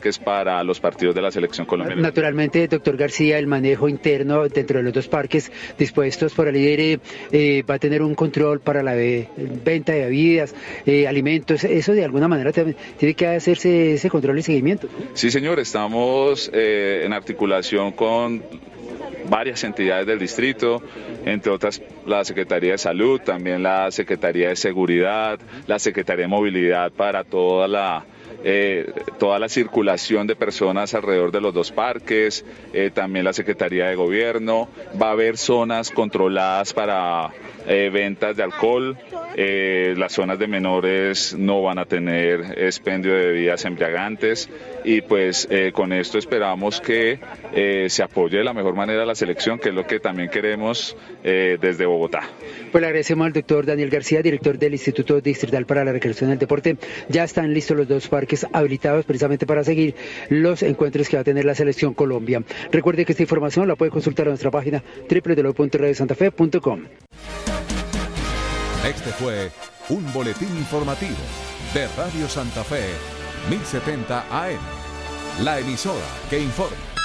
parques para los partidos de la selección colombiana. Naturalmente, doctor García, el manejo interno dentro de los dos parques dispuestos por el líder va a tener un control para la venta de bebidas, alimentos. Eso de alguna manera también tiene que hacerse ese control y seguimiento. Sí, señor, estamos en articulación con varias entidades del distrito, entre otras la Secretaría de Salud, también la Secretaría de Seguridad, la Secretaría de Movilidad para toda la circulación de personas alrededor de los dos parques, también la Secretaría de Gobierno. Va a haber zonas controladas para ventas de alcohol. Las zonas de menores no van a tener expendio de bebidas embriagantes y pues con esto esperamos que se apoye de la mejor manera a la selección, que es lo que también queremos desde Bogotá. Pues le agradecemos al doctor Daniel García, director del Instituto Distrital para la Recreación del Deporte. Ya están listos los dos parques habilitados precisamente para seguir los encuentros que va a tener la Selección Colombia. Recuerde que esta información la puede consultar en nuestra página www.radiosantafe.com. Este fue un boletín informativo de Radio Santa Fe, 1070 AM, la emisora que informa.